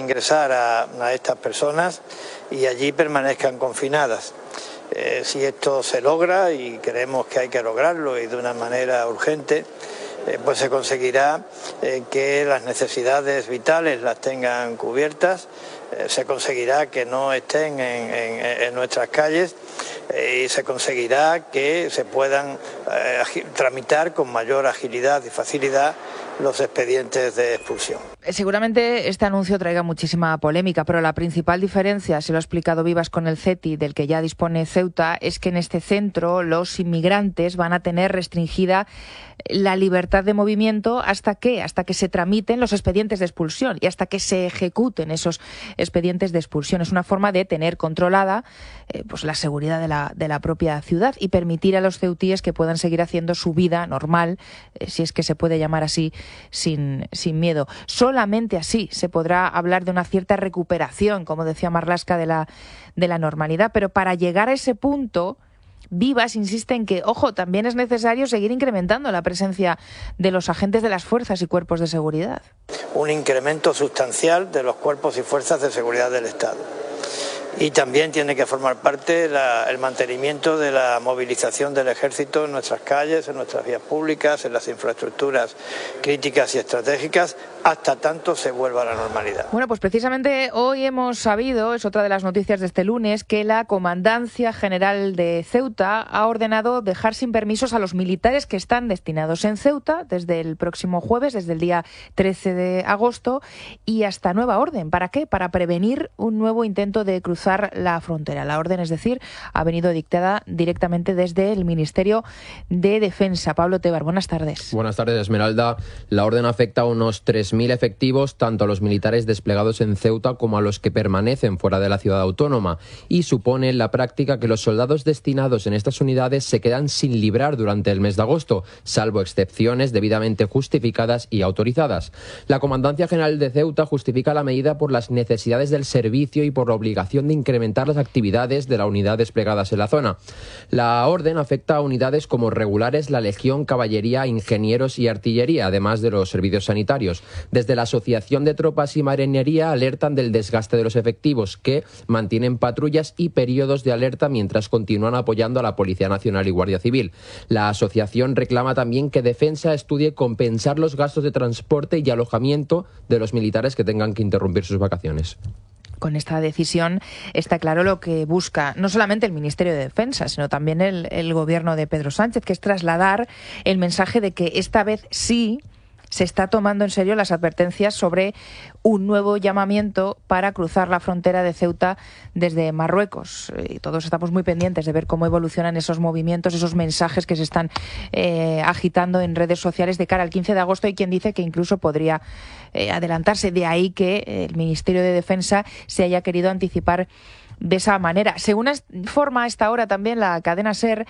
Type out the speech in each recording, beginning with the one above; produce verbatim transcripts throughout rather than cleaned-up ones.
ingresar a, a estas personas y allí permanezcan confinadas. Eh, si esto se logra, y creemos que hay que lograrlo y de una manera urgente, eh, pues se conseguirá eh, que las necesidades vitales las tengan cubiertas, eh, se conseguirá que no estén en, en, en nuestras calles eh, y se conseguirá que se puedan eh, tramitar con mayor agilidad y facilidad los expedientes de expulsión. Seguramente este anuncio traiga muchísima polémica, pero la principal diferencia, se lo ha explicado Vivas con el C E T I, del que ya dispone Ceuta, es que en este centro los inmigrantes van a tener restringida la libertad de movimiento hasta que, hasta que se tramiten los expedientes de expulsión y hasta que se ejecuten esos expedientes de expulsión. Es una forma de tener controlada eh, pues la seguridad de la, de la propia ciudad y permitir a los ceutíes que puedan seguir haciendo su vida normal, eh, si es que se puede llamar así, sin, sin miedo. Solamente así se podrá hablar de una cierta recuperación, como decía Marlaska, de la, de la normalidad. Pero para llegar a ese punto, Vivas insiste en que, ojo, también es necesario seguir incrementando la presencia de los agentes de las fuerzas y cuerpos de seguridad. Un incremento sustancial de los cuerpos y fuerzas de seguridad del Estado. Y también tiene que formar parte la, el mantenimiento de la movilización del ejército en nuestras calles, en nuestras vías públicas, en las infraestructuras críticas y estratégicas, hasta tanto se vuelva a la normalidad. Bueno, pues precisamente hoy hemos sabido, es otra de las noticias de este lunes, que la Comandancia General de Ceuta ha ordenado dejar sin permisos a los militares que están destinados en Ceuta desde el próximo jueves, desde el día trece de agosto, y hasta nueva orden. ¿Para qué? Para prevenir un nuevo intento de cruzar la frontera. La orden, es decir, ha venido dictada directamente desde el Ministerio de Defensa. Pablo Tebar, buenas tardes. Buenas tardes, Esmeralda. La orden afecta a unos tres mil efectivos, tanto a los militares desplegados en Ceuta como a los que permanecen fuera de la ciudad autónoma, y supone en la práctica que los soldados destinados en estas unidades se quedan sin librar durante el mes de agosto, salvo excepciones debidamente justificadas y autorizadas. La Comandancia General de Ceuta justifica la medida por las necesidades del servicio y por la obligación de incrementar las actividades de la unidad desplegadas en la zona. La orden afecta a unidades como regulares, la Legión, Caballería, Ingenieros y Artillería, además de los servicios sanitarios. Desde la Asociación de Tropas y Marinería alertan del desgaste de los efectivos, que mantienen patrullas y periodos de alerta mientras continúan apoyando a la Policía Nacional y Guardia Civil. La asociación reclama también que Defensa estudie compensar los gastos de transporte y alojamiento de los militares que tengan que interrumpir sus vacaciones. Con esta decisión está claro lo que busca no solamente el Ministerio de Defensa, sino también el, el gobierno de Pedro Sánchez, que es trasladar el mensaje de que esta vez sí se está tomando en serio las advertencias sobre un nuevo llamamiento para cruzar la frontera de Ceuta desde Marruecos. Y todos estamos muy pendientes de ver cómo evolucionan esos movimientos, esos mensajes que se están eh, agitando en redes sociales de cara al quince de agosto. Hay quien dice que incluso podría eh, adelantarse. De ahí que el Ministerio de Defensa se haya querido anticipar de esa manera. Según informa a esta hora también la cadena SER,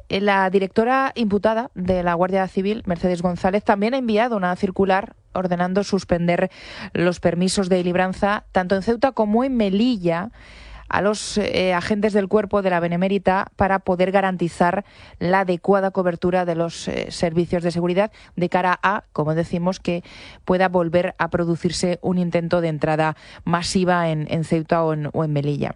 la directora imputada de la Guardia Civil, Mercedes González, también ha enviado una circular ordenando suspender los permisos de libranza tanto en Ceuta como en Melilla a los eh, agentes del cuerpo de la Benemérita para poder garantizar la adecuada cobertura de los eh, servicios de seguridad de cara a, como decimos, que pueda volver a producirse un intento de entrada masiva en, en Ceuta o en, o en Melilla.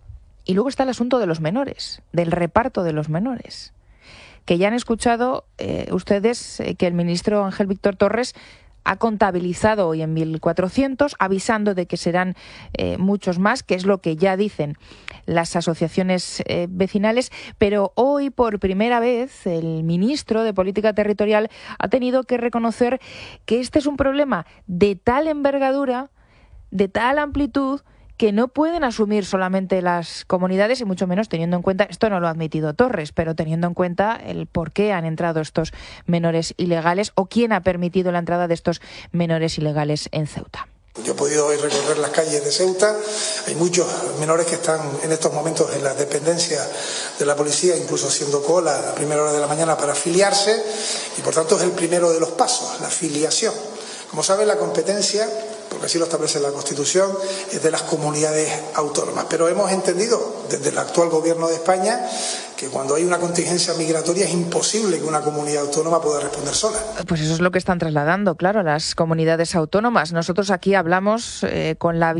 Y luego está el asunto de los menores, del reparto de los menores, que ya han escuchado eh, ustedes eh, que el ministro Ángel Víctor Torres ha contabilizado hoy en mil cuatrocientos, avisando de que serán eh, muchos más, que es lo que ya dicen las asociaciones eh, vecinales, pero hoy por primera vez el ministro de Política Territorial ha tenido que reconocer que este es un problema de tal envergadura, de tal amplitud, que no pueden asumir solamente las comunidades, y mucho menos teniendo en cuenta, esto no lo ha admitido Torres, pero teniendo en cuenta el por qué han entrado estos menores ilegales o quién ha permitido la entrada de estos menores ilegales en Ceuta. Yo he podido hoy recorrer las calles de Ceuta, hay muchos menores que están en estos momentos en las dependencias de la policía, incluso haciendo cola a primera hora de la mañana para afiliarse, y por tanto es el primero de los pasos, la afiliación. Como saben, la competencia, porque así lo establece la Constitución, es de las comunidades autónomas. Pero hemos entendido desde el actual Gobierno de España que cuando hay una contingencia migratoria es imposible que una comunidad autónoma pueda responder sola. Pues eso es lo que están trasladando, claro, las comunidades autónomas. Nosotros aquí hablamos eh, con la